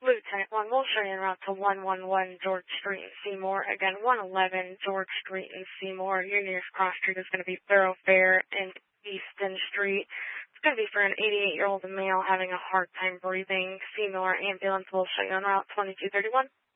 Lieutenant 1, we'll show you en route to 111 George Street in Seymour. Again, 111 George Street in Seymour. Your nearest cross street is going to be Thoroughfare and Easton Street. It's going to be for an 88-year-old male having a hard time breathing. Seymour ambulance will show you en route 2231.